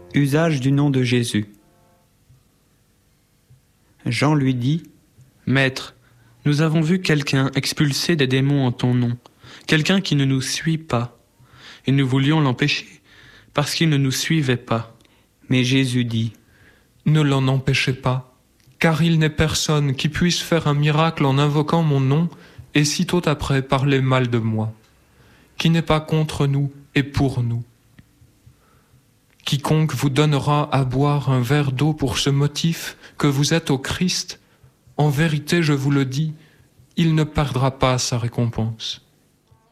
Usage du nom de Jésus. Jean lui dit : Maître, nous avons vu quelqu'un expulser des démons en ton nom, quelqu'un qui ne nous suit pas. Et nous voulions l'empêcher, parce qu'il ne nous suivait pas. Mais Jésus dit : Ne l'en empêchez pas, car il n'est personne qui puisse faire un miracle en invoquant mon nom et sitôt après parler mal de moi, qui n'est pas contre nous et pour nous. Quiconque vous donnera à boire un verre d'eau pour ce motif que vous êtes au Christ, en vérité je vous le dis, il ne perdra pas sa récompense.